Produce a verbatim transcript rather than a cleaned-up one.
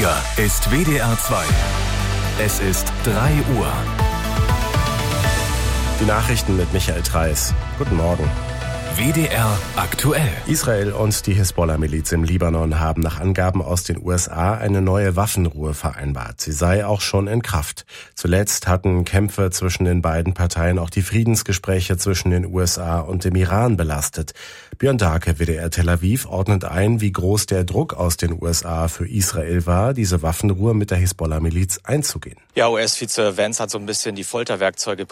Hier ist W D R zwei. Es ist drei Uhr. Die Nachrichten mit Michael Treis. Guten Morgen. W D R aktuell. Israel und die Hisbollah-Miliz im Libanon haben nach Angaben aus den U S A eine neue Waffenruhe vereinbart. Sie sei auch schon in Kraft. Zuletzt hatten Kämpfe zwischen den beiden Parteien auch die Friedensgespräche zwischen den U S A und dem Iran belastet. Björn Dahlke, W D R Tel Aviv, ordnet ein, wie groß der Druck aus den U S A für Israel war, diese Waffenruhe mit der Hisbollah-Miliz einzugehen. Ja, U S-Vize Vance hat so ein bisschen die Folterwerkzeuge